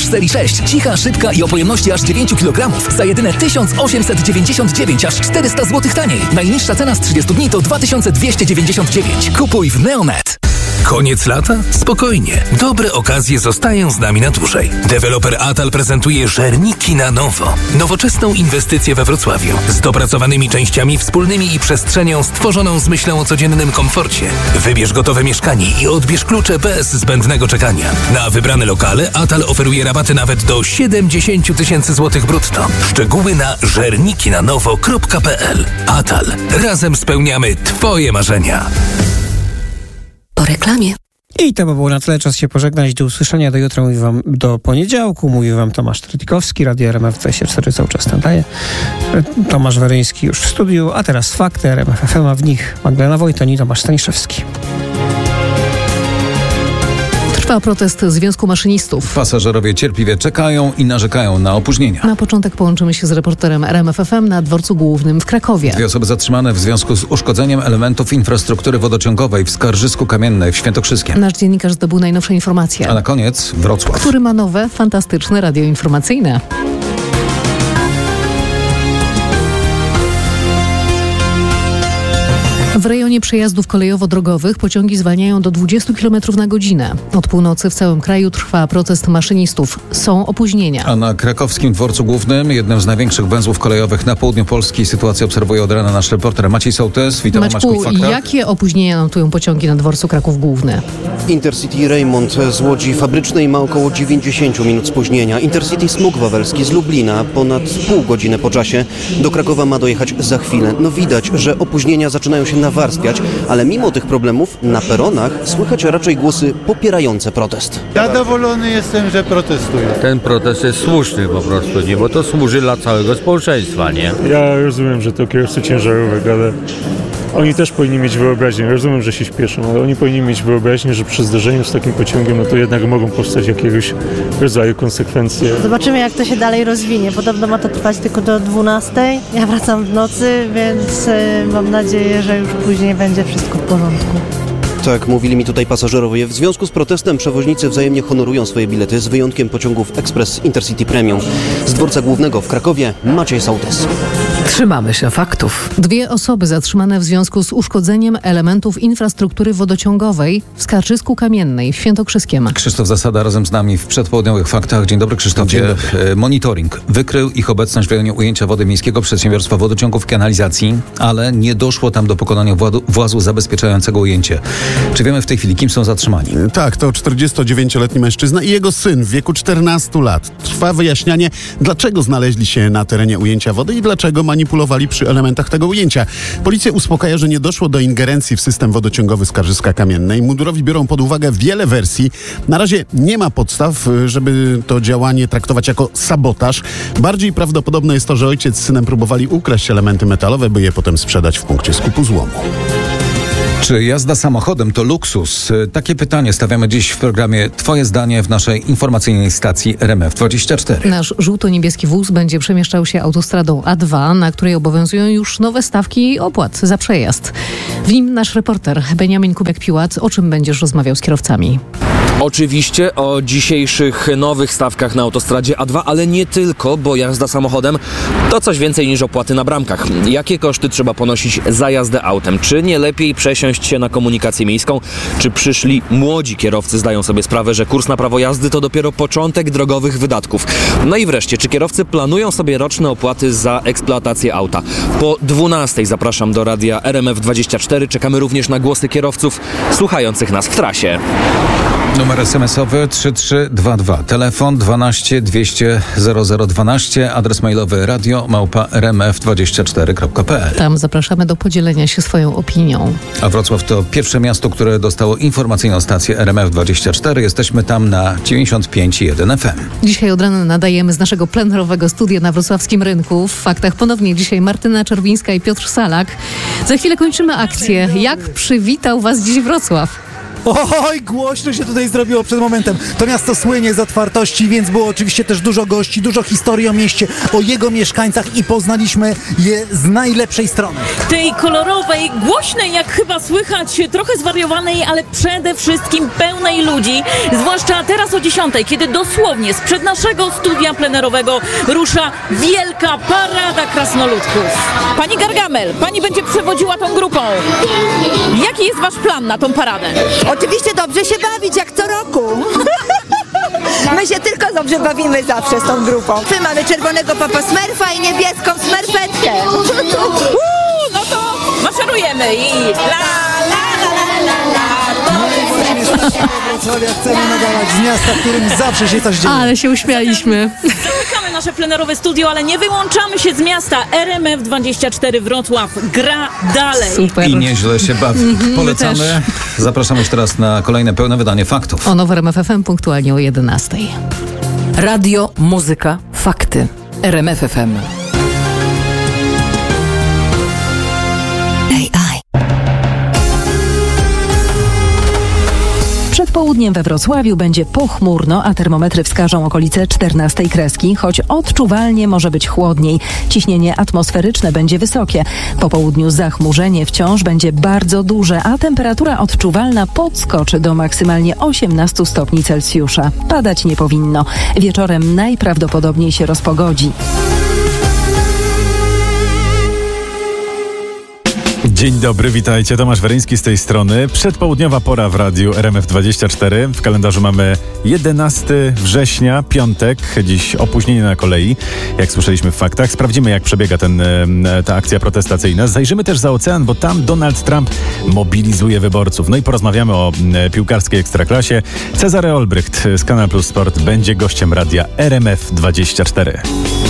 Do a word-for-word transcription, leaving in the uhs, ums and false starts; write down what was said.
serii sześć. Cicha, szybka i o pojemności aż dziewięć kilogramów. Za jedyne tysiąc osiemset dziewięćdziesiąt dziewięć, aż czterysta złotych taniej. Najniższa cena z trzydziestu dni to dwa tysiące dwieście dziewięćdziesiąt dziewięć. Kupuj w Neonet. Koniec lata? Spokojnie. Dobre okazje zostają z nami na dłużej. Deweloper Atal prezentuje Żerniki na nowo. Nowoczesną inwestycję we Wrocławiu. Z dopracowanymi częściami wspólnymi i przestrzenią stworzoną z myślą o codziennym komforcie. Wybierz gotowe mieszkanie i odbierz klucze bez zbędnego czekania. Na wybrane lokale Atal oferuje rabaty nawet do siedemdziesiąt tysięcy złotych brutto. Szczegóły na żernikinanowo kropka p l. Atal. Razem spełniamy Twoje marzenia. Po reklamie. I to by było na tyle. Czas się pożegnać. Do usłyszenia. Do jutra. Mówię wam do poniedziałku. Mówi wam Tomasz Tretikowski. Radio R M F dwadzieścia cztery cały czas nadaje. Tomasz Weryński już w studiu. A teraz fakty R M F F M, a w nich Magdalena Wojton i Tomasz Staniszewski. Trwa protest Związku Maszynistów. Pasażerowie cierpliwie czekają i narzekają na opóźnienia. Na początek połączymy się z reporterem R M F F M na dworcu głównym w Krakowie. Dwie osoby zatrzymane w związku z uszkodzeniem elementów infrastruktury wodociągowej w Skarżysku-Kamiennej w Świętokrzyskiem. Nasz dziennikarz zdobył najnowsze informacje. A na koniec Wrocław, który ma nowe, fantastyczne radio informacyjne. W rejonie przejazdów kolejowo-drogowych pociągi zwalniają do dwudziestu kilometrów na godzinę. Od północy w całym kraju trwa protest maszynistów. Są opóźnienia. A na krakowskim dworcu głównym, jednym z największych węzłów kolejowych na południu Polski, sytuację obserwuje od rana nasz reporter Maciej Sołtys. Witam Maćku, jakie opóźnienia notują pociągi na dworcu Kraków Główny? Intercity Reymont z Łodzi Fabrycznej ma około dziewięćdziesiąt minut spóźnienia. Intercity Smug Wawelski z Lublina ponad pół godziny po czasie. Do Krakowa ma dojechać za chwilę. No widać, że opóźnienia zaczynają się nawarstwiać, ale mimo tych problemów na peronach słychać raczej głosy popierające protest. Zadowolony jestem, że protestuję. Ten protest jest słuszny po prostu, nie, bo to służy dla całego społeczeństwa, nie? Ja rozumiem, że to kierowcy ciężarówek, ale oni też powinni mieć wyobraźnię. Rozumiem, że się śpieszą, ale oni powinni mieć wyobraźnię, że przy zderzeniu z takim pociągiem, no to jednak mogą powstać jakiegoś rodzaju konsekwencje. Zobaczymy, jak to się dalej rozwinie. Podobno ma to trwać tylko do dwunastej. Ja wracam w nocy, więc mam nadzieję, że już później będzie wszystko w porządku. Tak, mówili mi tutaj pasażerowie. W związku z protestem przewoźnicy wzajemnie honorują swoje bilety, z wyjątkiem pociągów Express Intercity Premium. Z dworca głównego w Krakowie Maciej Sołtys. Trzymamy się faktów. Dwie osoby zatrzymane w związku z uszkodzeniem elementów infrastruktury wodociągowej w Skarżysku-Kamiennej w Świętokrzyskiem. Krzysztof Zasada razem z nami w przedpołudniowych faktach. Dzień dobry, Krzysztofie. Dzień dobry. Monitoring wykrył ich obecność w rejonie ujęcia wody miejskiego Przedsiębiorstwa Wodociągów i Kanalizacji, ale nie doszło tam do pokonania władu, włazu zabezpieczającego ujęcie. Czy wiemy w tej chwili, kim są zatrzymani? Tak, to czterdziestodziewięcioletni mężczyzna i jego syn w wieku czternastu lat. Trwa wyjaśnianie, dlaczego znaleźli się na terenie ujęcia wody i dlaczego manipulowali przy elementach tego ujęcia. Policja uspokaja, że nie doszło do ingerencji w system wodociągowy Skarżyska Kamiennej. Mundurowi biorą pod uwagę wiele wersji. Na razie nie ma podstaw, żeby to działanie traktować jako sabotaż. Bardziej prawdopodobne jest to, że ojciec z synem próbowali ukraść elementy metalowe, by je potem sprzedać w punkcie skupu złomu. Czy jazda samochodem to luksus? Takie pytanie stawiamy dziś w programie Twoje zdanie w naszej informacyjnej stacji R M F dwadzieścia cztery. Nasz żółto-niebieski wóz będzie przemieszczał się autostradą A dwa, na której obowiązują już nowe stawki opłat za przejazd. W nim nasz reporter Beniamin Kubiak-Piłat. O czym będziesz rozmawiał z kierowcami? Oczywiście o dzisiejszych nowych stawkach na autostradzie A dwa, ale nie tylko, bo jazda samochodem to coś więcej niż opłaty na bramkach. Jakie koszty trzeba ponosić za jazdę autem? Czy nie lepiej przesiąść się na komunikację miejską? Czy przyszli młodzi kierowcy zdają sobie sprawę, że kurs na prawo jazdy to dopiero początek drogowych wydatków? No i wreszcie, czy kierowcy planują sobie roczne opłaty za eksploatację auta? Po dwunastej zapraszam do radia R M F dwadzieścia cztery. Czekamy również na głosy kierowców słuchających nas w trasie. Numer es em esowy trzy trzy dwa dwa, telefon dwanaście dwieście zero zero dwanaście, adres mailowy radio małpa r m f dwadzieścia cztery kropka p l. Tam zapraszamy do podzielenia się swoją opinią. A Wrocław to pierwsze miasto, które dostało informacyjną stację R M F dwadzieścia cztery. Jesteśmy tam na dziewięćdziesiąt pięć i jeden F M. Dzisiaj od rana nadajemy z naszego plenerowego studia na Wrocławskim Rynku. W faktach ponownie dzisiaj Martyna Czerwińska i Piotr Salak. Za chwilę kończymy akcję. Jak przywitał Was dziś Wrocław? Oj, głośno się tutaj zrobiło przed momentem. To miasto słynie z otwartości, więc było oczywiście też dużo gości, dużo historii o mieście, o jego mieszkańcach i poznaliśmy je z najlepszej strony. Tej kolorowej, głośnej, jak chyba słychać, trochę zwariowanej, ale przede wszystkim pełnej ludzi. Zwłaszcza teraz o dziesiątej, kiedy dosłownie sprzed naszego studia plenerowego rusza wielka parada krasnoludków. Pani Gargamel, pani będzie przewodziła tą grupą. Jaki jest wasz plan na tą paradę? Oczywiście dobrze się bawić, jak co roku. My się tylko dobrze bawimy zawsze z tą grupą. My mamy czerwonego papa Smurfa i niebieską Smurfetkę. Uuu, no to maszerujemy i la la la la la. Wrocławia chcemy nadawać z miasta, w którym zawsze się coś dzieje. Ale się uśmialiśmy. Zamykamy nasze plenerowe studio, ale nie wyłączamy się z miasta. R M F dwadzieścia cztery Wrocław gra dalej. Super. I nieźle się bawi. Mhm, Polecamy. Zapraszamy już teraz na kolejne pełne wydanie faktów. O nowe R M F F M punktualnie o jedenastej. Radio, muzyka, fakty. R M F F M. Przed południem we Wrocławiu będzie pochmurno, a termometry wskażą okolice czternastej kreski, choć odczuwalnie może być chłodniej. Ciśnienie atmosferyczne będzie wysokie. Po południu zachmurzenie wciąż będzie bardzo duże, a temperatura odczuwalna podskoczy do maksymalnie osiemnaście stopni Celsjusza. Padać nie powinno. Wieczorem najprawdopodobniej się rozpogodzi. Dzień dobry, witajcie. Tomasz Weryński z tej strony. Przedpołudniowa pora w radiu R M F dwadzieścia cztery. W kalendarzu mamy jedenastego września, piątek. Dziś opóźnienie na kolei, jak słyszeliśmy w faktach. Sprawdzimy, jak przebiega ten, ta akcja protestacyjna. Zajrzymy też za ocean, bo tam Donald Trump mobilizuje wyborców. No i porozmawiamy o piłkarskiej ekstraklasie. Cezary Olbrycht z Kanal Plus Sport będzie gościem radia R M F dwadzieścia cztery.